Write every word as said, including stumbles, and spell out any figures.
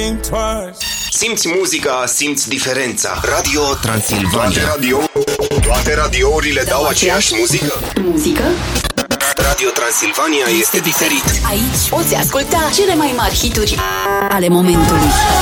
think twice. Simți muzica, simți diferența. Radio Transilvania. Toate, radio, toate radiourile dau aceeași muzică? Muzică? Radio Transilvania este diferit. Aici poți asculta cele mai mari hituri ale momentului.